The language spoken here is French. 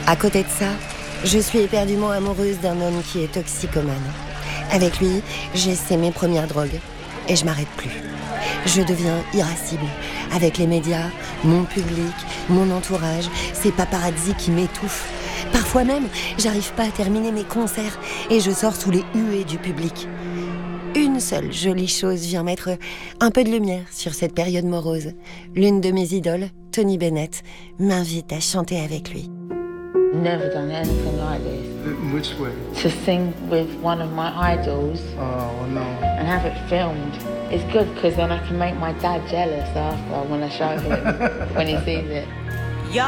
À côté de ça, je suis éperdument amoureuse d'un homme qui est toxicomane. Avec lui, j'essaie mes premières drogues et je m'arrête plus. Je deviens irascible avec les médias, mon public, mon entourage, ces paparazzis qui m'étouffent. Parfois même, j'arrive pas à terminer mes concerts et je sors sous les huées du public. Une seule jolie chose vient mettre un peu de lumière sur cette période morose. L'une de mes idoles, Tony Bennett, m'invite à chanter avec lui. Never done anything like this. In which way? To sing with one of my idols Oh, no. and have it filmed. It's good because then I can make my dad jealous after when I show him, when he sees it.